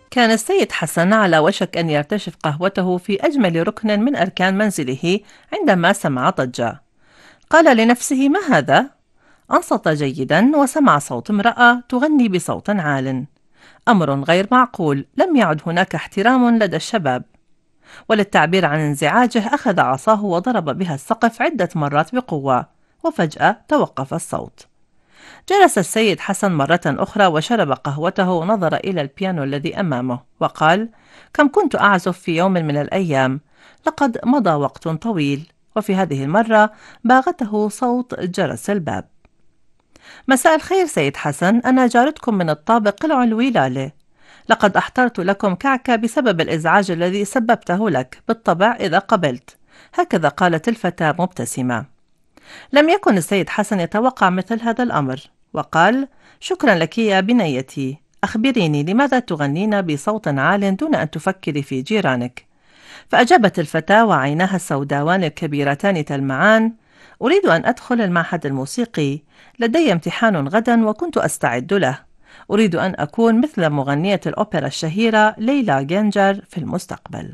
كان السيد حسن على وشك أن يرتشف قهوته في أجمل ركن من أركان منزله عندما سمع ضجة. قال لنفسه: ما هذا؟ أنصت جيدا وسمع صوت امرأة تغني بصوت عال. أمر غير معقول، لم يعد هناك احترام لدى الشباب. وللتعبير عن انزعاجه أخذ عصاه وضرب بها السقف عدة مرات بقوة، وفجأة توقف الصوت. جلس السيد حسن مرة أخرى وشرب قهوته ونظر إلى البيانو الذي أمامه وقال: كم كنت أعزف في يوم من الأيام، لقد مضى وقت طويل. وفي هذه المرة باغته صوت جرس الباب. مساء الخير سيد حسن، أنا جارتكم من الطابق العلوي لالي. لقد أحضرت لكم كعكة بسبب الإزعاج الذي سببته لك، بالطبع إذا قبلت. هكذا قالت الفتاة مبتسمة. لم يكن السيد حسن يتوقع مثل هذا الأمر، وقال: شكرا لك يا بنيتي، أخبريني لماذا تغنين بصوت عال دون أن تفكري في جيرانك؟ فأجابت الفتاة وعيناها السوداوان الكبيرتان تلمعان: أريد أن أدخل المعهد الموسيقي، لدي امتحان غدا وكنت أستعد له. أريد أن أكون مثل مغنية الأوبرا الشهيرة ليلى جينجر في المستقبل.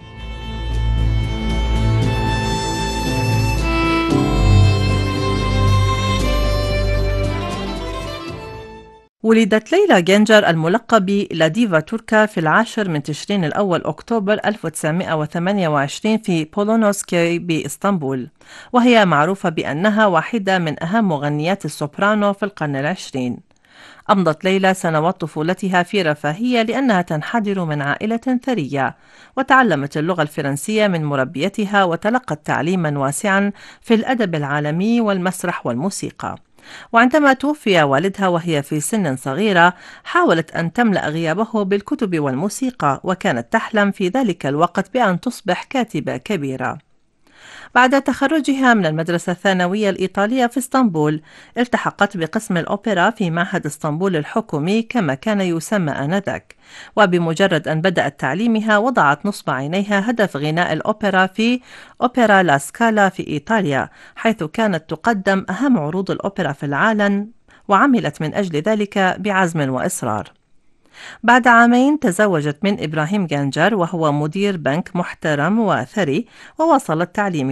ولدت ليلى جينجر الملقب لديفا توركا في 10 من تشرين الأول أكتوبر 1928 في بولونوسكي بإسطنبول، وهي معروفة بأنها واحدة من أهم مغنيات السوبرانو في القرن العشرين. أمضت ليلى سنوات طفولتها في رفاهية لأنها تنحدر من عائلة ثرية، وتعلمت اللغة الفرنسية من مربيتها وتلقت تعليما واسعا في الأدب العالمي والمسرح والموسيقى. وعندما توفي والدها وهي في سن صغيرة، حاولت أن تملأ غيابه بالكتب والموسيقى، وكانت تحلم في ذلك الوقت بأن تصبح كاتبة كبيرة. بعد تخرجها من المدرسة الثانوية الإيطالية في اسطنبول، التحقت بقسم الأوبرا في معهد اسطنبول الحكومي كما كان يسمى آنذاك. وبمجرد أن بدأت تعليمها وضعت نصب عينيها هدف غناء الأوبرا في أوبرا لا سكالا في إيطاليا، حيث كانت تقدم أهم عروض الأوبرا في العالم، وعملت من أجل ذلك بعزم وإصرار. بعد عامين تزوجت من إبراهيم جانجر، وهو مدير بنك محترم وثري، وواصلت تعليمها